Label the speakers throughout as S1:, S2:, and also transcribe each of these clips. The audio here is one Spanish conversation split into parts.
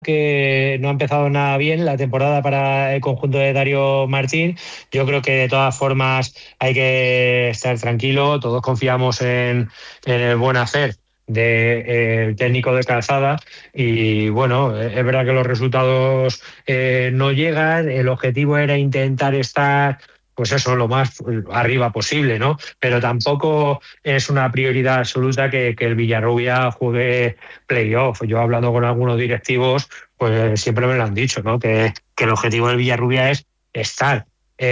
S1: que no ha empezado nada bien la temporada para el conjunto de Darío Martín. Yo creo que de todas formas hay que estar tranquilo, todos confiamos en el buen hacer del técnico de Calzada y bueno, es verdad que los resultados no llegan, el objetivo era intentar estar pues eso, lo más arriba posible, ¿no? Pero tampoco es una prioridad absoluta que el Villarrubia juegue playoff. Yo hablando con algunos directivos, pues siempre me lo han dicho, ¿no? Que el objetivo del Villarrubia es estar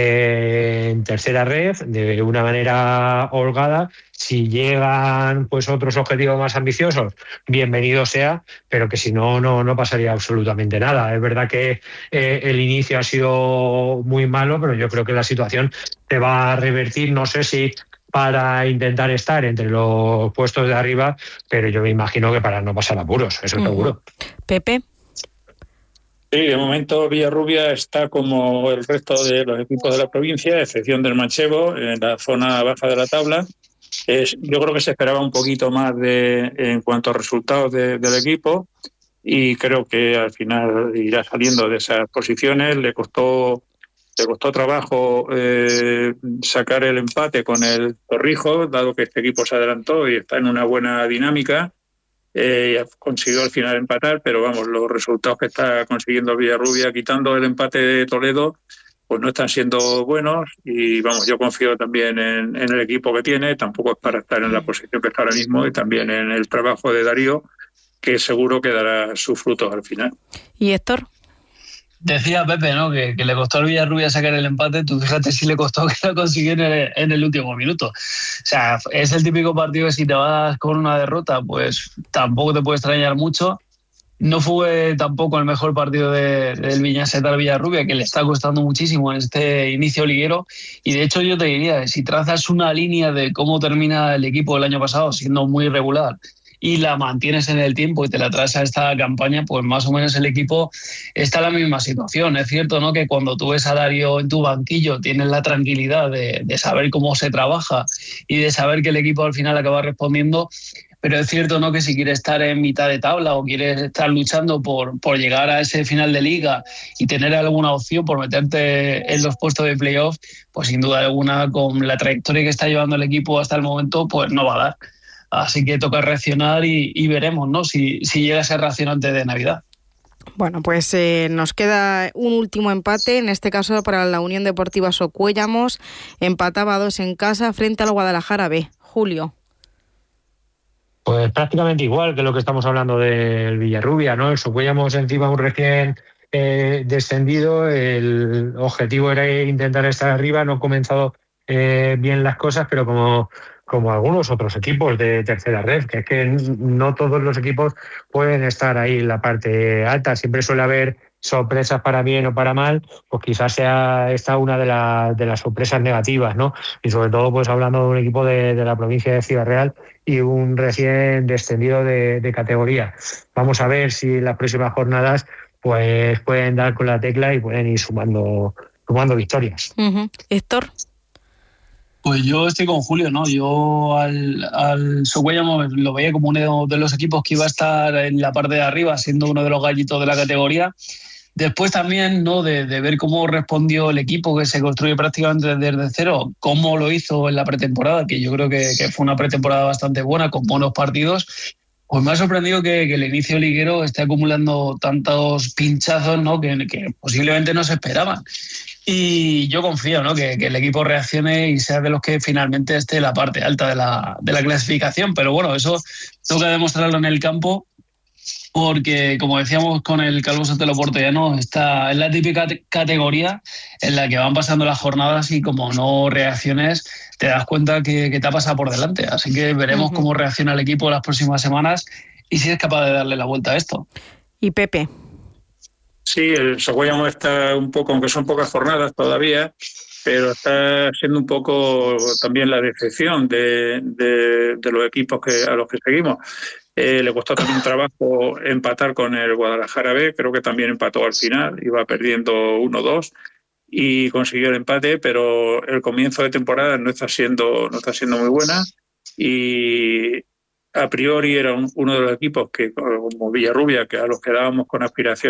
S1: en tercera red de una manera holgada. Si llegan pues otros objetivos más ambiciosos, bienvenido sea, pero que si no, no pasaría absolutamente nada. Es verdad que el inicio ha sido muy malo, pero yo creo que la situación se va a revertir. No sé si para intentar estar entre los puestos de arriba, pero yo me imagino que para no pasar apuros, eso seguro.
S2: Pepe.
S3: Sí, de momento Villarrubia está como el resto de los equipos de la provincia, a excepción del Manchego, en la zona baja de la tabla. Yo creo que se esperaba un poquito más en cuanto a resultados del equipo y creo que al final irá saliendo de esas posiciones. Le costó trabajo sacar el empate con el Torrijos, dado que este equipo se adelantó y está en una buena dinámica. Consiguió al final empatar, pero vamos, los resultados que está consiguiendo Villarrubia, quitando el empate de Toledo, pues no están siendo buenos y vamos, yo confío también en el equipo que tiene, tampoco es para estar en la posición que está ahora mismo y también en el trabajo de Darío, que seguro que dará sus frutos al final.
S2: ¿Y Héctor?
S4: Decía Pepe, ¿no? Que le costó al Villarrubia sacar el empate. Tú fíjate si le costó que lo consiguió en el último minuto. O sea, es el típico partido que si te vas con una derrota, pues tampoco te puede extrañar mucho. No fue tampoco el mejor partido del Viñaset al Villarrubia, que le está costando muchísimo en este inicio liguero. Y de hecho yo te diría, si trazas una línea de cómo termina el equipo del año pasado, siendo muy irregular, y la mantienes en el tiempo y te la traes a esta campaña, pues más o menos el equipo está en la misma situación. Es cierto, ¿no?, que cuando tú ves a Darío en tu banquillo tienes la tranquilidad de saber cómo se trabaja y de saber que el equipo al final acaba respondiendo, pero es cierto, ¿no?, que si quieres estar en mitad de tabla o quieres estar luchando por llegar a ese final de liga y tener alguna opción por meterte en los puestos de playoff, pues sin duda alguna, con la trayectoria que está llevando el equipo hasta el momento, pues no va a dar. Así que toca reaccionar y veremos, ¿no?, si llega a ser reacción antes de Navidad.
S2: Bueno, pues nos queda un último empate, en este caso para la Unión Deportiva Socuéllamos. Empataba 2 en casa frente al Guadalajara B. Julio.
S1: Pues prácticamente igual que lo que estamos hablando del Villarrubia, ¿no? El Socuéllamos encima un recién descendido, el objetivo era intentar estar arriba, no ha comenzado bien las cosas, pero como algunos otros equipos de tercera red, que es que no todos los equipos pueden estar ahí en la parte alta, siempre suele haber sorpresas para bien o para mal, pues quizás sea esta una de las sorpresas negativas, ¿no? Y sobre todo pues hablando de un equipo de la provincia de Ciudad Real y un recién descendido de categoría. Vamos a ver si en las próximas jornadas pues pueden dar con la tecla y pueden ir sumando victorias.
S2: Héctor.
S4: Pues yo estoy con Julio, ¿no? Yo al Socuéllamos lo veía como uno de los equipos que iba a estar en la parte de arriba, siendo uno de los gallitos de la categoría. Después también, ¿no?, de ver cómo respondió el equipo, que se construye prácticamente desde cero, cómo lo hizo en la pretemporada, que yo creo que fue una pretemporada bastante buena, con buenos partidos. Pues me ha sorprendido que el inicio liguero esté acumulando tantos pinchazos, ¿no?, que posiblemente no se esperaban. Y yo confío, ¿no?, que el equipo reaccione y sea de los que finalmente esté en la parte alta de la clasificación. Pero bueno, eso toca demostrarlo en el campo, porque como decíamos con el Calvo Sotelo Portollano, está en la típica categoría en la que van pasando las jornadas y como no reacciones te das cuenta que te ha pasado por delante. Así que veremos cómo reacciona el equipo las próximas semanas y si es capaz de darle la vuelta a esto.
S2: ¿Y Pepe?
S3: Sí, el Socuéllamos está un poco, aunque son pocas jornadas todavía, pero está siendo un poco también la decepción de los equipos a los que seguimos. Le costó también trabajo empatar con el Guadalajara B, creo que también empató al final, iba perdiendo 1-2 y consiguió el empate, pero el comienzo de temporada no está siendo muy buena y a priori era uno de los equipos que, como Villarrubia, que a los que dábamos con aspiración